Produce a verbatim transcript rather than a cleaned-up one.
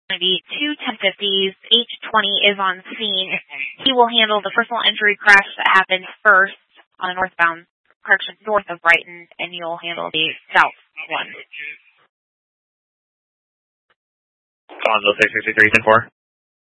going to be two ten fifties. H twenty is on scene. He will handle the personal injury crash that happened first on the northbound, correction, north of Brighton, and you'll handle the south one. Gonzo six sixty-three, ten four.